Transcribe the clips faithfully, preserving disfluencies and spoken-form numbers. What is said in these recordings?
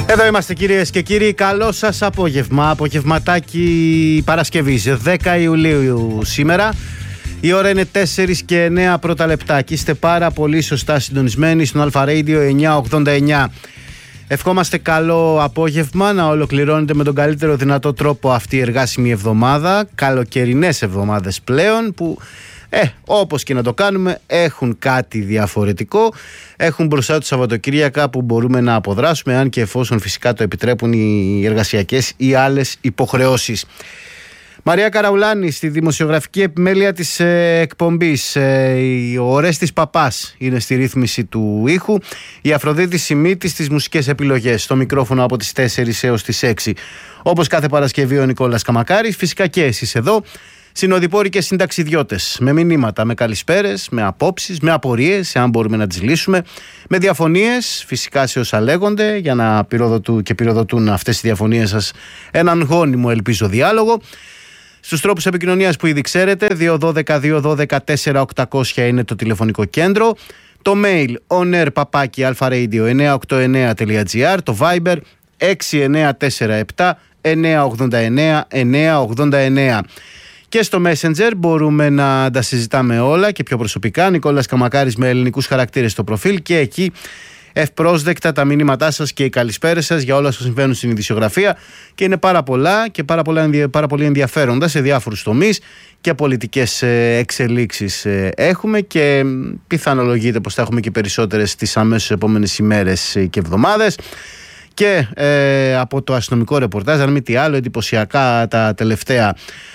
Εδώ είμαστε κυρίες και κύριοι, καλό σας απόγευμα, απογευματάκι Παρασκευής, δέκα Ιουλίου σήμερα. Η ώρα είναι τέσσερα και εννέα πρώτα λεπτά και είστε πάρα πολύ σωστά συντονισμένοι στον Αλφα Radio εννιακόσια ογδόντα εννιά. Ευχόμαστε καλό απόγευμα, να ολοκληρώνετε με τον καλύτερο δυνατό τρόπο αυτή η εργάσιμη εβδομάδα, καλοκαιρινές εβδομάδες πλέον που... Ε, όπως και να το κάνουμε, έχουν κάτι διαφορετικό. Έχουν μπροστά του Σαββατοκύριακα που μπορούμε να αποδράσουμε, αν και εφόσον φυσικά το επιτρέπουν οι εργασιακές ή άλλες υποχρεώσεις. Μαρία Καραουλάνη στη δημοσιογραφική επιμέλεια της ε, εκπομπής. Ε, ο Ορέστης Παπάς είναι στη ρύθμιση του ήχου. Η Αφροδίτη Σιμίτης στις μουσικές επιλογές. Στο μικρόφωνο από τις τέσσερις έως τις έξι. Όπως κάθε Παρασκευή ο Νικόλας Καμακάρης. Φυσικά και εσείς εδώ. Συνοδοιπόροι και συνταξιδιώτες, με μηνύματα, με καλησπέρες, με απόψεις, με απορίες, εάν μπορούμε να τις λύσουμε, με διαφωνίες, φυσικά σε όσα λέγονται, για να πυροδοτούν και πυροδοτούν αυτές οι διαφωνίες σας έναν γόνιμο, ελπίζω, διάλογο. Στους τρόπους επικοινωνίας που ήδη ξέρετε, δύο ένα δύο δύο ένα δύο τέσσερα οκτακόσια είναι το τηλεφωνικό κέντρο, το mail onair παπάκι alfaradio εννιακόσια ογδόντα εννέα τελεία gr, το Viber έξι εννέα τέσσερα επτά εννιακόσια ογδόντα εννέα εννιακόσια ογδόντα εννέα. Και στο Messenger μπορούμε να τα συζητάμε όλα και πιο προσωπικά. Νικόλας Καμακάρης με ελληνικούς χαρακτήρες στο προφίλ και εκεί ευπρόσδεκτα τα μηνύματά σας και οι καλησπέρες σας για όλα όσα συμβαίνουν στην ειδησιογραφία. Και είναι πάρα πολλά και πάρα, πολλά, πάρα πολύ ενδιαφέροντα σε διάφορους τομείς και πολιτικές εξελίξεις έχουμε και πιθανολογείται πως θα έχουμε και περισσότερες τις αμέσως επόμενες ημέρες και εβδομάδες. Και ε, από το αστυνομικό ρεπορτάζ, αν μη τι άλλο, εντυπωσιακά τα τελευταία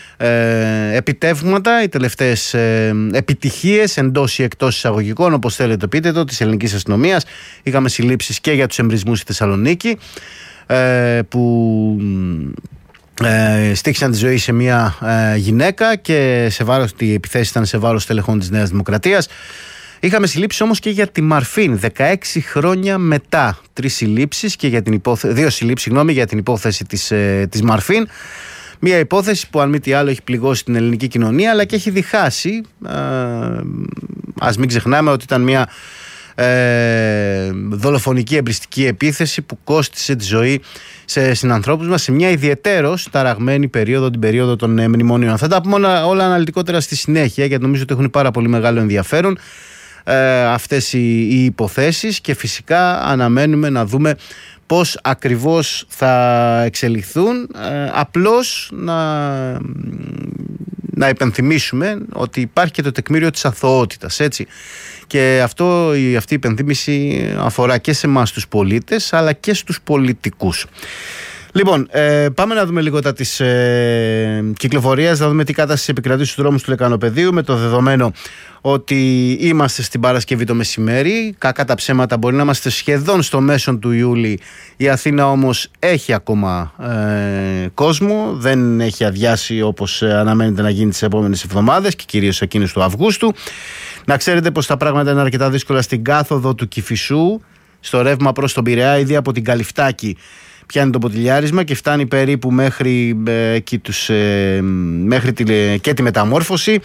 Ε, επιτεύγματα, οι τελευταίες ε, επιτυχίες εντός ή εκτός εισαγωγικών, όπως θέλετε πείτε το, της ελληνικής αστυνομίας. Είχαμε συλλήψεις και για τους εμπρισμούς στη Θεσσαλονίκη ε, που ε, στήχησαν τη ζωή σε μια ε, γυναίκα και σε βάρος, οι επιθέσεις ήταν σε βάρος τελεχών της Νέας Δημοκρατίας. Είχαμε συλλήψεις όμως και για τη Μαρφίν δεκαέξι χρόνια μετά. Τρεις συλλήψεις και για την υπόθε... δύο συλλήψεις συγγνώμη, για την υπόθεση της, ε, της Μαρφίν. Μια υπόθεση που αν μη τι άλλο έχει πληγώσει την ελληνική κοινωνία αλλά και έχει διχάσει. Ε, ας μην ξεχνάμε ότι ήταν μια ε, δολοφονική εμπριστική επίθεση που κόστισε τη ζωή σε συνανθρώπους μας σε μια ιδιαιτέρως ταραγμένη περίοδο, την περίοδο των ε, μνημονίων. Θα τα πούμε όλα, όλα αναλυτικότερα στη συνέχεια, γιατί νομίζω ότι έχουν πάρα πολύ μεγάλο ενδιαφέρον ε, αυτές οι, οι υποθέσεις και φυσικά αναμένουμε να δούμε πώς ακριβώς θα εξελιχθούν. Ε, απλώς να, να υπενθυμίσουμε ότι υπάρχει και το τεκμήριο της αθωότητας, έτσι. Και αυτό, αυτή η υπενθύμηση αφορά και σε εμάς τους πολίτες αλλά και στους πολιτικούς. Λοιπόν, ε, πάμε να δούμε λίγο τα της ε, κυκλοφορίας, να δούμε τι κατάσταση επικρατεί στους δρόμους του Λεκανοπεδίου, με το δεδομένο ότι είμαστε στην Παρασκευή το μεσημέρι. Κακά τα ψέματα, μπορεί να είμαστε σχεδόν στο μέσον του Ιούλη. Η Αθήνα όμως έχει ακόμα ε, κόσμο, δεν έχει αδειάσει όπως αναμένεται να γίνει τις επόμενες εβδομάδες και κυρίως εκείνες του Αυγούστου. Να ξέρετε πως τα πράγματα είναι αρκετά δύσκολα στην κάθοδο του Κηφισού, στο ρεύμα προς τον Πειραιά, ήδη από την Καλυφτάκη. Πιάνει το ποτηλιάρισμα και φτάνει περίπου μέχρι, ε, τους, ε, μέχρι τη, και τη μεταμόρφωση.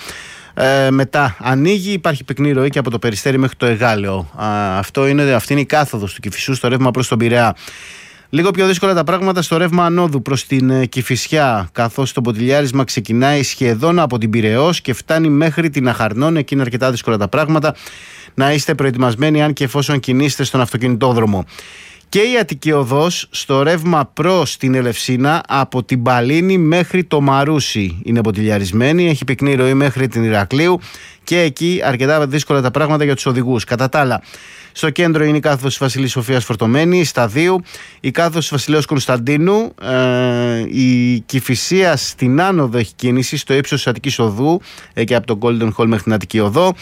Ε, μετά ανοίγει, υπάρχει πυκνή ροή και από το Περιστέρι μέχρι το Εγάλεο. Α, αυτό είναι, αυτή είναι η κάθοδος του Κηφισού στο ρεύμα προς τον Πειραιά. Λίγο πιο δύσκολα τα πράγματα στο ρεύμα ανόδου προς την ε, Κηφισιά, καθώς το ποτηλιάρισμα ξεκινάει σχεδόν από την Πειραιώς και φτάνει μέχρι την Αχαρνών. Εκεί είναι αρκετά δύσκολα τα πράγματα. Να είστε προετοιμασμένοι αν και εφόσον κινείστε στον αυτοκινητόδρομο. Και η Αττική Οδός στο ρεύμα προς την Ελευσίνα από την Παλίνη μέχρι το Μαρούσι είναι ποτηλιαρισμένη, έχει πυκνή ροή μέχρι την Ηρακλείου και εκεί αρκετά δύσκολα τα πράγματα για τους οδηγούς. Κατά τα άλλα, στο κέντρο είναι η κάθοδος της Βασιλής Σοφίας Φορτωμένη, σταδίου, η κάθοδος της Βασιλέως Κωνσταντίνου, ε, η Κηφισία στην άνοδο έχει κίνηση στο ύψος της Αττικής Οδού ε, και από τον Golden Hall μέχρι την Αττική Οδό.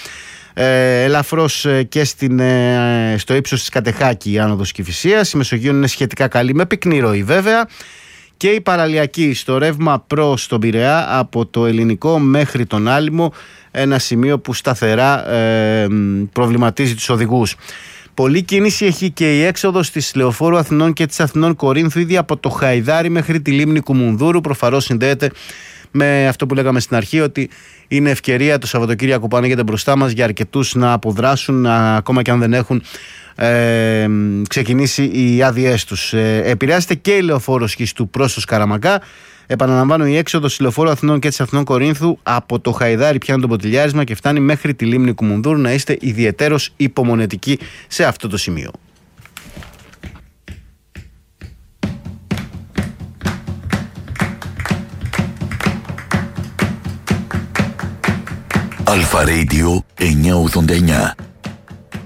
Ε, ελαφρώς ε, και στην, ε, στο ύψος της Κατεχάκη η άνοδος Κηφισίας. Η Μεσογείο είναι σχετικά καλή με πυκνή ροή βέβαια. Και η παραλιακή στο ρεύμα προς τον Πειραιά από το Ελληνικό μέχρι τον Άλυμο, ένα σημείο που σταθερά ε, προβληματίζει τους οδηγούς. Πολλή κίνηση έχει και η έξοδος της Λεωφόρου Αθηνών και της Αθηνών Κορίνθου, ήδη από το Χαϊδάρι μέχρι τη λίμνη Κουμουνδούρου. Προφανώς συνδέεται με αυτό που λέγαμε στην αρχή, ότι είναι ευκαιρία το Σαββατοκύριακο που ανοίγεται μπροστά μας για αρκετούς να αποδράσουν, να, ακόμα και αν δεν έχουν ε, ξεκινήσει οι άδειές τους. Ε, επηρεάζεται και η λεωφόρο Σχιστού προς το Σκαραμαγκά. Επαναλαμβάνω, η έξοδος της λεωφόρου Αθηνών και της Αθηνών Κορίνθου από το Χαϊδάρι πιάνει το ποτηλιάρισμα και φτάνει μέχρι τη λίμνη Κουμουνδούρου. Να είστε ιδιαιτέρως υπομονετικοί σε αυτό το σημείο. Αλφα Radio εννιακόσια ογδόντα εννιά.